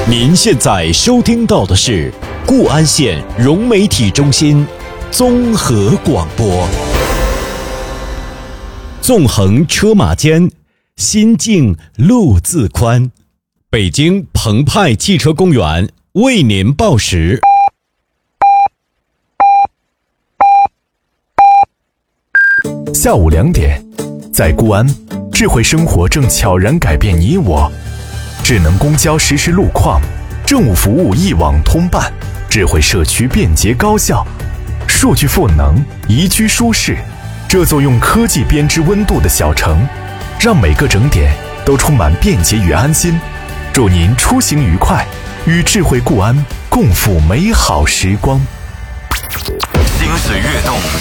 您现在收听到的是固安县融媒体中心综合广播。纵横车马间，心境路自宽。北京澎湃汽车公园为您报时。 下午2点，在固安，智慧生活正悄然改变你我。智能公交实时路况，政务服务一网通办，智慧社区便捷高效，数据赋能，宜居舒适。这座用科技编织温度的小城，让每个整点都充满便捷与安心。祝您出行愉快，与智慧固安共赴美好时光。 心随跃动，